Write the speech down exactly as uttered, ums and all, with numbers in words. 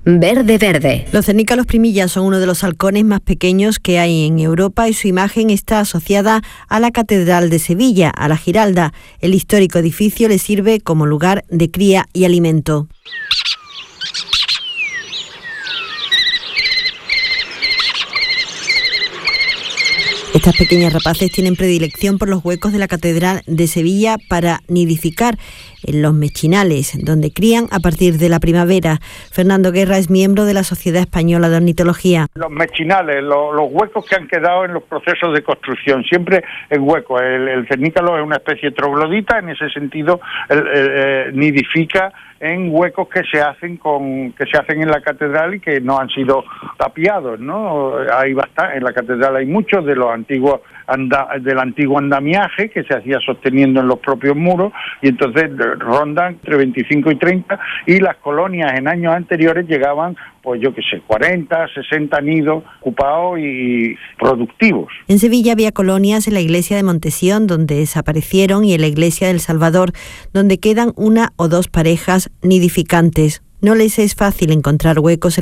Verde Verde. Los cernícalos primillas son uno de los halcones más pequeños que hay en Europa y su imagen está asociada a la Catedral de Sevilla, a la Giralda. El histórico edificio le sirve como lugar de cría y alimento. Estas pequeñas rapaces tienen predilección por los huecos de la Catedral de Sevilla para nidificar en los mechinales, donde crían a partir de la primavera. Fernando Guerra es miembro de la Sociedad Española de Ornitología. Los mechinales, lo, los huecos que han quedado en los procesos de construcción, siempre en huecos. El, el cernícalo es una especie troglodita, en ese sentido el, el, el, nidifica en huecos que se hacen con que se hacen en la catedral y que no han sido tapiados, ¿no? Hay bastante, en la catedral hay muchos de los antiguos anda, del antiguo andamiaje que se hacía sosteniendo en los propios muros, y entonces rondan entre veinticinco y treinta, y las colonias en años anteriores llegaban, pues yo qué sé, cuarenta, sesenta nidos ocupados y productivos. En Sevilla había colonias en la iglesia de Montesión, donde desaparecieron, y en la iglesia del Salvador, donde quedan una o dos parejas nidificantes. No les es fácil encontrar huecos en